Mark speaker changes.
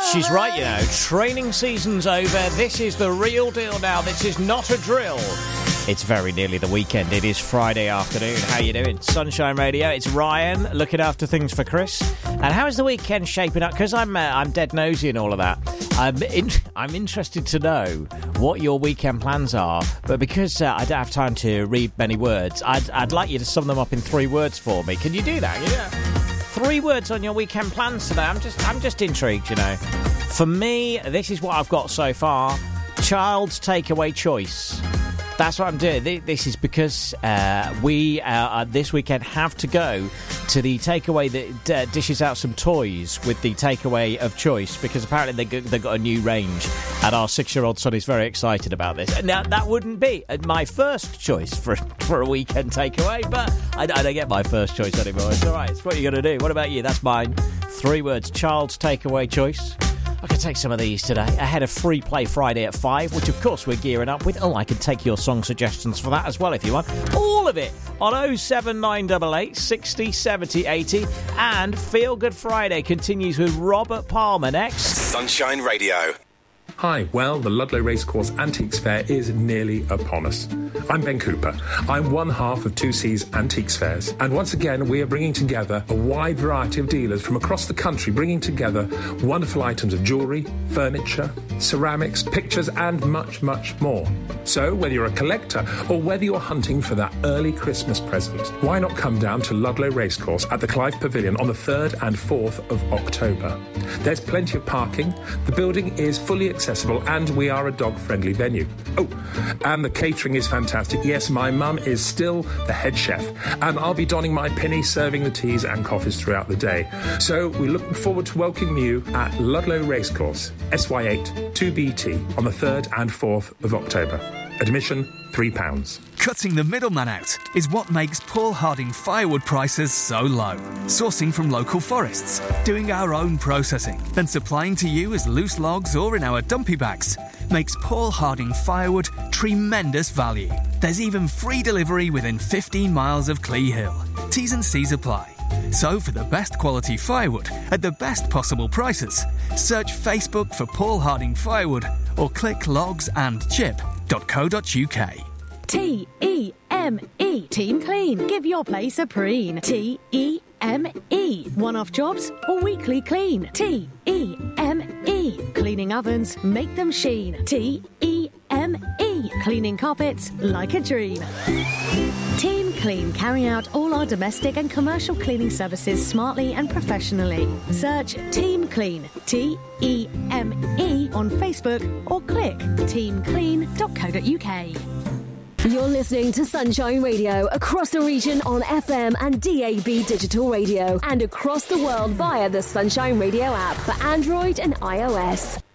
Speaker 1: She's right, you know. Training season's over. This is the real deal now. This is not a drill. It's very nearly the weekend. It is Friday afternoon. How you doing? Sunshine Radio. It's Ryan looking after things for Chris. And how is the weekend shaping up? Because I'm dead nosy and all of that. I'm interested to know what your weekend plans are. But because I don't have time to read many words, I'd like you to sum them up in 3 words for me. Can you do that? Yeah. 3 words on your weekend plans today. I'm just intrigued, you know. For me, this is what I've got so far. Child's takeaway choice. That's what I'm doing. This is because we this weekend have to go to the takeaway that dishes out some toys with the takeaway of choice, because apparently they've got a new range, and our 6-year-old son is very excited about this. Now, that wouldn't be my first choice for a weekend takeaway, but I don't get my first choice anymore. It's all right. It's what you're going to do. What about you? That's mine. 3 words. Child's takeaway choice. I can take some of these today ahead of Free Play Friday at 5, which of course we're gearing up with. Oh, I can take your song suggestions for that as well if you want. All of it on 07988 60 70 80. And Feel Good Friday continues with Robert Palmer next.
Speaker 2: Sunshine Radio.
Speaker 3: Hi, well, the Ludlow Racecourse Antiques Fair is nearly upon us. I'm Ben Cooper. I'm one half of 2C's Antiques Fairs. And once again, we are bringing together a wide variety of dealers from across the country, bringing together wonderful items of jewellery, furniture, ceramics, pictures, and much, much more. So, whether you're a collector or whether you're hunting for that early Christmas present, why not come down to Ludlow Racecourse at the Clive Pavilion on the 3rd and 4th of October. There's plenty of parking, the building is fully accessible, and we are a dog-friendly venue. Oh, and the catering is fantastic. Yes, my mum is still the head chef, and I'll be donning my pinny serving the teas and coffees throughout the day. So we're looking forward to welcoming you at Ludlow Racecourse, SY8 2BT, on the 3rd and 4th of October. Admission, £3.
Speaker 4: Cutting the middleman out is what makes Paul Harding firewood prices so low. Sourcing from local forests, doing our own processing, then supplying to you as loose logs or in our dumpy bags makes Paul Harding firewood tremendous value. There's even free delivery within 15 miles of Clee Hill. T's and C's apply. So for the best quality firewood at the best possible prices, search Facebook for Paul Harding Firewood or click logsandchip.co.uk.
Speaker 5: T-E-M-E. Team Clean. Give your place a preen. T-E-M-E. One-off jobs or weekly clean. T-E-M-E. Cleaning ovens, make them sheen. T-E-M-E. Cleaning carpets like a dream. Team Clean carry out all our domestic and commercial cleaning services smartly and professionally. Search Team Clean, T-E-M-E, on Facebook or click teamclean.co.uk.
Speaker 6: You're listening to Sunshine Radio across the region on FM and DAB digital radio, and across the world via the Sunshine Radio app for Android and iOS.